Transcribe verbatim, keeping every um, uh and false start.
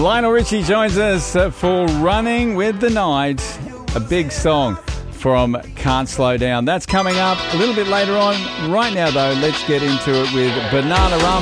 Lionel Richie joins us for Running with the Night, a big song from Can't Slow Down. That's coming up a little bit later on. Right now, though, let's get into it with Banana Rama.